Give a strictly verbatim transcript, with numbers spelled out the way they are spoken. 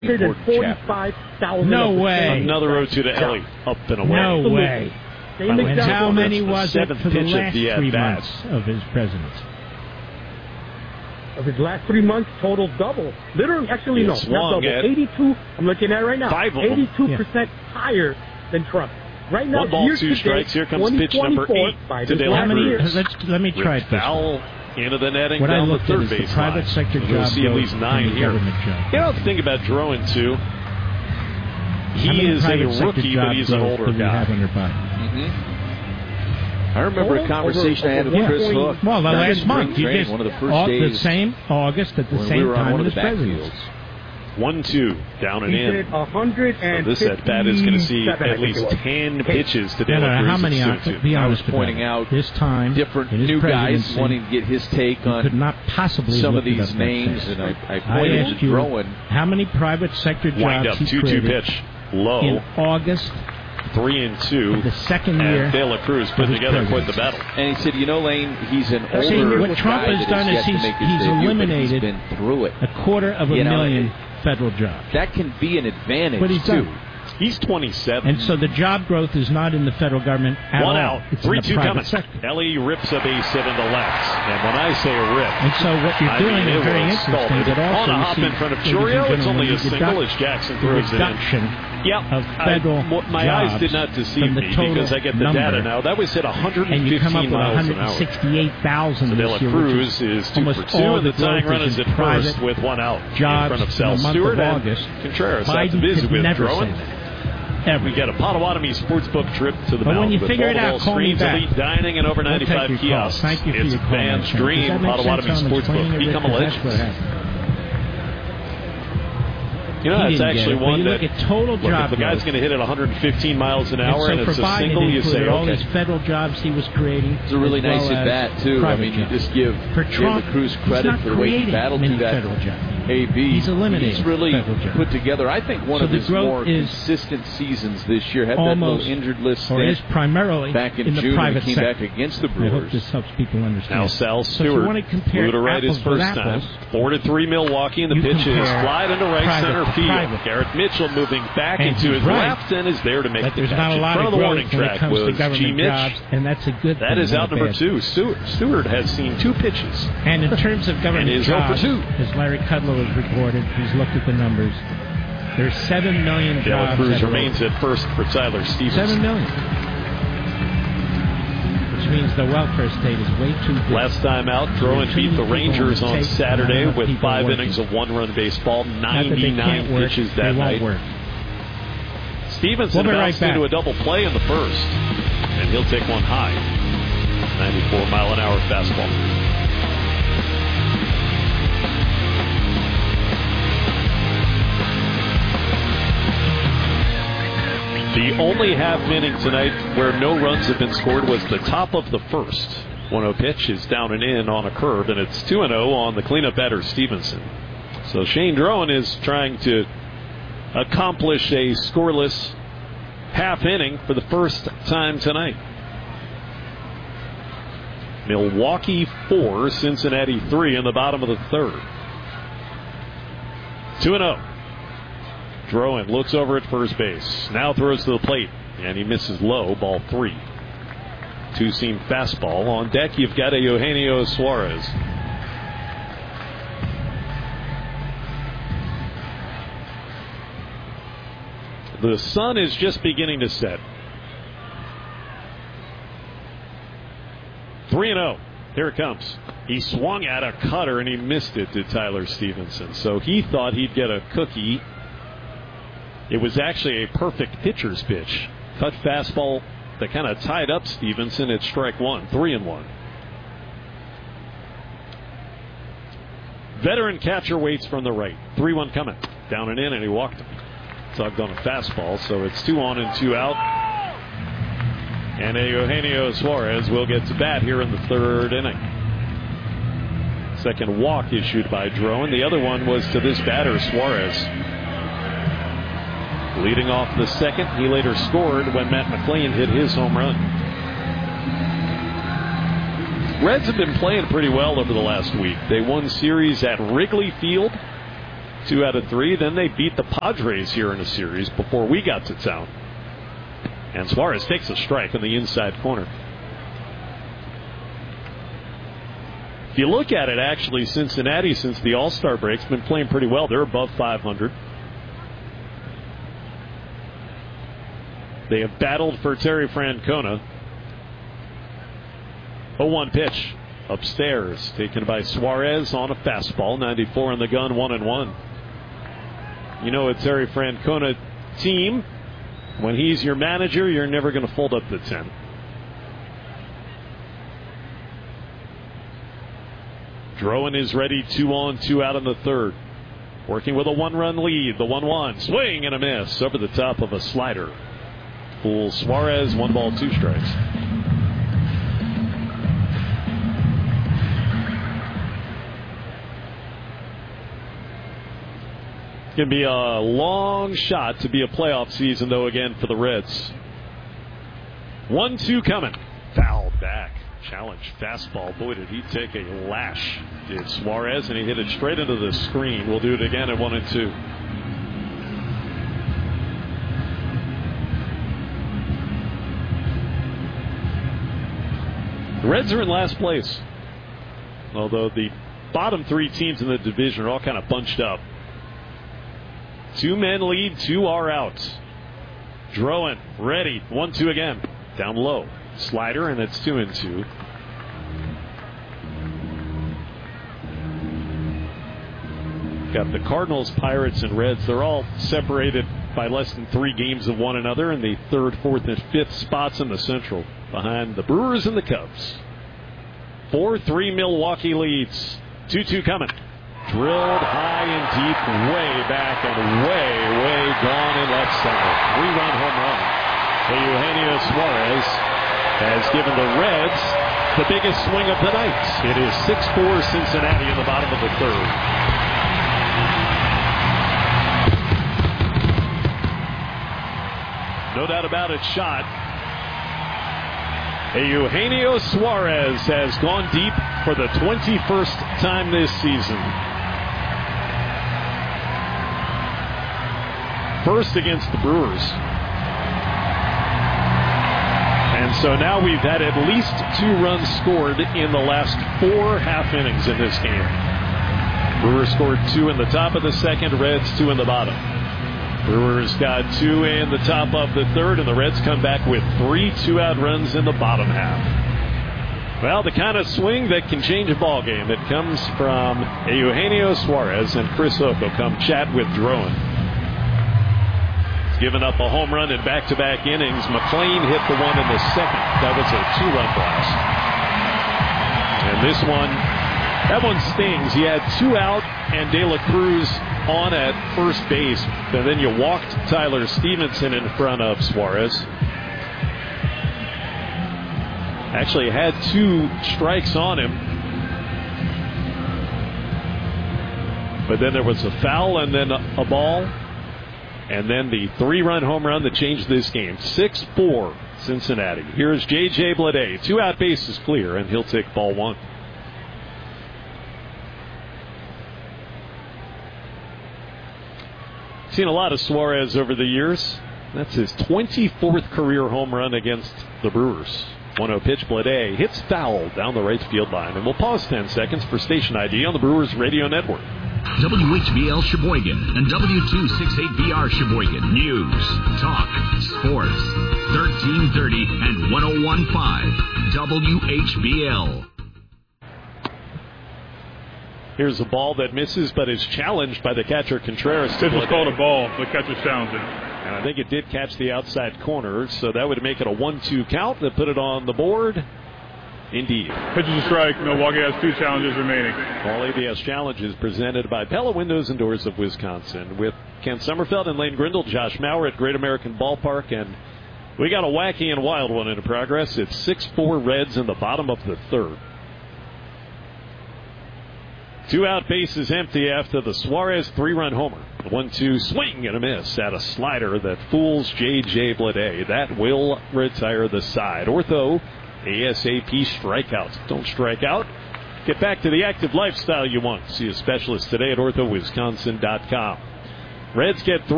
forty-five thousand. No way. Another oh two to Ellie. Up and away. No Absolutely. way. And how many was it for the last three months of his presidency? Of his last three months, total double. Literally, actually, no, not double. eighty-two, I'm looking at it right now. Five of eighty-two percent yeah. higher than Trump. Right now, one ball, year two to strikes. Date, Here comes pitch number eight to De La Cruz. Let's, let me try it this foul way. Into the netting what down I the third at is base the private line. sector We'll job see at least nine here. Job. You know, the thing about Drowan, too, he is a rookie, but he's an older guy. Mm-hmm. I remember a conversation over, I had with yeah. Chris Hook. Well, the last month. You just, one of the first all, days the same August at the when same we were time on one as of the presidents. One, two, down and he in. Did one hundred so this at bat is going to see at least ten pitches to De La Cruz. How many are, be I was honest pointing out this time, different new guys wanting to get his take on could not possibly some of these names, and I, I pointed I to Drowan. How many private sector jobs Wind up, he two, created two pitch, low. in August? Three and two. The second year. And De La Cruz put together quite the battle. And he said, you know, Lane, he's an older See, what Trump guy has done is he's, he's debut, eliminated he's been through it. a quarter of a you million know, federal jobs. That can be an advantage, but he's too. Done. He's twenty-seven. And so the job growth is not in the federal government at One all. out. It's three two coming. Sector. Ellie rips a base hit into left. And when I say a rip, and so what you're I doing mean, is very interesting. But also on a hop in front of Chourio, it's only a single as Jackson throws it in. Yep. Of federal I, my eyes did not deceive me because I get the data now. That was hit one hundred fifteen miles an hour. And you come up with one hundred sixty-eight thousand so De La Cruz is two for two, and the tying run is at first with one out in front of Sal Stewart and Contreras. That's busy with Drowan. Ever. We get a Potawatomi Sportsbook trip to the but mountain when you with figure it out, call me screens, back. elite dining, and over ninety-five we'll kiosks. Thank you for it's your call, Van's dream, Potawatomi Sportsbook. Become a legend. You know, he that's actually it, one that look, total look, job if the guy's going to hit it one hundred fifteen miles an hour and, and, so it's a Biden, single, you say, all okay. these federal jobs he was creating. It's a really nice well at bat, too. I mean, jobs. you just give for Trump, De La Cruz credit for the way he battled through that A B. He's eliminated. He's really jobs. put together, I think, one so of his more consistent seasons this year. Had that little injured list or is primarily back in, in the June private when he came sector. back against the Brewers. I hope this helps people understand. Now Sal so Stewart flew to right his first time. Four to three Milwaukee, and the pitch is fly into right center field. Garrett Mitchell moving back and into his right. left and is there to make but the there's catch. not a lot in front of of the warning track was G. Mitch. Jobs, and that's a good that thing, is out number bad. two. Stewart. Stewart has seen two pitches. And in terms of government jobs, as Larry Kudlow has reported, he's looked at the numbers. There's seven million De La jobs. Cruz remains at first for Tyler Stevens. Seven million. Which means the welfare state is way too big. Last time out, Drowan beat the Rangers on Saturday with five working. innings of one-run baseball, ninety-nine work, pitches that night. Work. Stevenson we'll bounced right into a double play in the first, and he'll take one high. ninety-four mile an hour fastball. The only half inning tonight where no runs have been scored was the top of the first. one oh pitch is down and in on a curve, and it's two and oh on the cleanup batter, Stevenson. So Shane Drowan is trying to accomplish a scoreless half inning for the first time tonight. Milwaukee four, Cincinnati three in the bottom of the third. two and oh. Drowan looks over at first base. Now throws to the plate, and he misses low, ball three. Two-seam fastball. On deck, you've got a Eugenio Suarez. The sun is just beginning to set. three and oh. Here it comes. He swung at a cutter, and he missed it to Tyler Stevenson. So he thought he'd get a cookie. It was actually a perfect pitcher's pitch. Cut fastball that kind of tied up Stevenson at strike one. Three and one. Veteran catcher waits from the right. three one coming. Down and in, and he walked him. Tugged on a fastball, so it's two on and two out. And a Eugenio Suarez will get to bat here in the third inning. Second walk issued by Drowan. The other one was to this batter, Suarez. Leading off the second, he later scored when Matt McLean hit his home run. Reds have been playing pretty well over the last week. They won series at Wrigley Field Two out of three. Then they beat the Padres here in a series before we got to town. And Suarez takes a strike in the inside corner. If you look at it, actually, Cincinnati, since the All-Star break, has been playing pretty well. They're above five hundred. They have battled for Terry Francona. oh one pitch upstairs, taken by Suarez on a fastball. ninety-four on the gun, one and one. You know, a Terry Francona team, when he's your manager, you're never going to fold up the ten. Drowan is ready, two on, two out in the third. Working with a one-run lead, the one one. Swing and a miss over the top of a slider. Fools Suarez, one ball, two strikes. It's going to be a long shot to be a playoff season, though, again, for the Reds. one two coming. Fouled back. Challenge fastball. Boy, did he take a lash, did Suarez, and he hit it straight into the screen. We'll do it again at one and two. The Reds are in last place, although the bottom three teams in the division are all kind of bunched up. Two men lead, two are out. Drowan ready, one two again, down low. Slider, and it's two and two. Got the Cardinals, Pirates, and Reds. They're all separated by less than three games of one another in the third, fourth, and fifth spots in the Central, behind the Brewers and the Cubs. four three Milwaukee leads. two two coming. Drilled high and deep, way back and way, way gone in left center. Three-run home run. So Eugenio Suarez has given the Reds the biggest swing of the night. It is six four Cincinnati in the bottom of the third. No doubt about it, shot. Eugenio Suarez has gone deep for the twenty-first time this season. First against the Brewers. And so now we've had at least two runs scored in the last four half innings in this game. Brewers scored two in the top of the second, Reds two in the bottom. Brewers got two in the top of the third, and the Reds come back with three two-out runs in the bottom half. Well, the kind of swing that can change a ball game. It comes from Eugenio Suarez, and Chris Hook will come chat with Drowan. Given up a home run in back-to-back innings. McLean hit the one in the second. That was a two-run blast. And this one, that one stings. He had two out and De La Cruz on at first base. And then you walked Tyler Stevenson in front of Suarez. Actually had two strikes on him. But then there was a foul and then a ball. And then the three-run home run that changed this game. six four Cincinnati. Here's J J Bleday. Two out, bases clear, and he'll take ball one. Seen a lot of Suarez over the years. That's his twenty-fourth career home run against the Brewers. one oh pitch, Bleday hits foul down the right field line. And we'll pause ten seconds for station I D on the Brewers Radio Network. W H B L Sheboygan and W two sixty-eight B R Sheboygan. News, talk, sports. thirteen thirty and one oh one point five W H B L. Here's a ball that misses but is challenged by the catcher Contreras. This was called a ball. The catcher's challenged it. And I think it did catch the outside corner, so that would make it a one two count. That put it on the board. Indeed. Pitches a strike. Milwaukee has two challenges remaining. All A B S challenges presented by Pella Windows and Doors of Wisconsin. With Ken Sommerfeld and Lane Grindle, Josh Maurer at Great American Ballpark. And we got a wacky and wild one in progress. It's six four Reds in the bottom of the third. Two out, bases empty after the Suarez three-run homer. one two swing and a miss at a slider that fools J J Bleday. That will retire the side. Ortho, ASAP strikeouts. Don't strike out. Get back to the active lifestyle you want. See a specialist today at ortho wisconsin dot com. Reds get three.